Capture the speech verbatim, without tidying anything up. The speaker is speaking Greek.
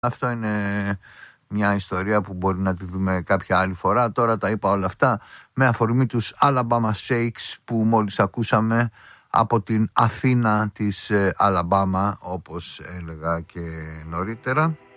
Αυτό είναι μια ιστορία που μπορεί να τη δούμε κάποια άλλη φορά. Τώρα τα είπα όλα αυτά με αφορμή τους Alabama Shakes που μόλις ακούσαμε από την Αθήνα της Αλαμπάμα, όπως έλεγα και νωρίτερα.